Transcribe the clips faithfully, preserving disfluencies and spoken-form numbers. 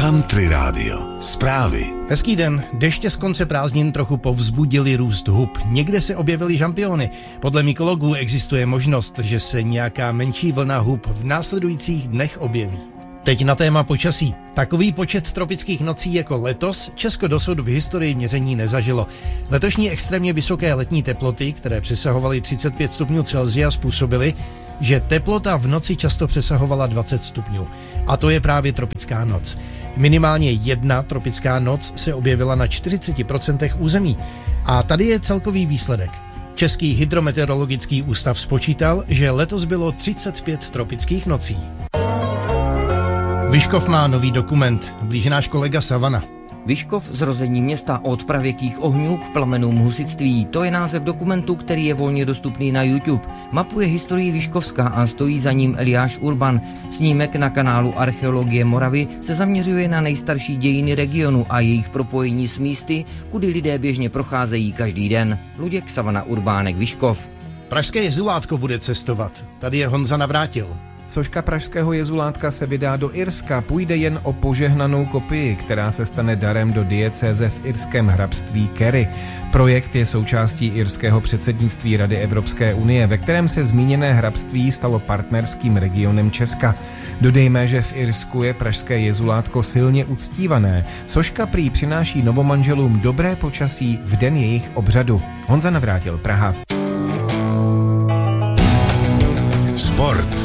Country Radio. Zprávy. Hezký den. Deště z konce prázdnin trochu povzbudili růst hub. Někde se objevily žampiony. Podle mykologů existuje možnost, že se nějaká menší vlna hub v následujících dnech objeví. Teď na téma počasí. Takový počet tropických nocí jako letos Česko dosud v historii měření nezažilo. Letošní extrémně vysoké letní teploty, které přesahovaly třicet pět stupňů Celsia, způsobily, že teplota v noci často přesahovala dvacet stupňů. A to je právě tropická noc. Minimálně jedna tropická noc se objevila na čtyřicet procent území. A tady je celkový výsledek. Český hydrometeorologický ústav spočítal, že letos bylo třicet pět tropických nocí. Vyškov má nový dokument, blíže náš kolega Savana. Vyškov, zrození města od pravěkých ohňů k plamenům husitství. To je název dokumentu, který je volně dostupný na YouTube. Mapuje historii Vyškovska a stojí za ním Eliáš Urban. Snímek na kanálu Archeologie Moravy se zaměřuje na nejstarší dějiny regionu a jejich propojení s místy, kudy lidé běžně procházejí každý den. Luděk, Savana, Urbánek, Vyškov. Pražské jezulátko bude cestovat. Tady je Honza Navrátil. Soška pražského jezulátka se vydá do Irska, půjde jen o požehnanou kopii, která se stane darem do diecéze v irském hrabství Kerry. Projekt je součástí irského předsednictví Rady Evropské unie, ve kterém se zmíněné hrabství stalo partnerským regionem Česka. Dodejme, že v Irsku je pražské jezulátko silně uctívané. Soška prý přináší novomanželům dobré počasí v den jejich obřadu. Honza Navrátil, Praha. Sport.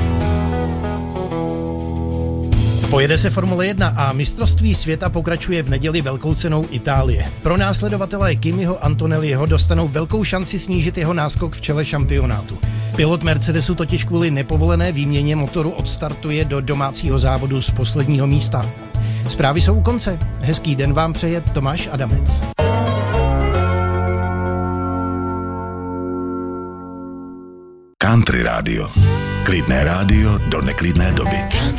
Pojede se Formule jedna a mistrovství světa pokračuje v neděli velkou cenou Itálie. Pro následovatelé Kimiho Antonelliho dostanou velkou šanci snížit jeho náskok v čele šampionátu. Pilot Mercedesu totiž kvůli nepovolené výměně motoru odstartuje do domácího závodu z posledního místa. Zprávy jsou u konce. Hezký den vám přeje Tomáš Adamec. Country Radio. Klidné rádio do neklidné doby.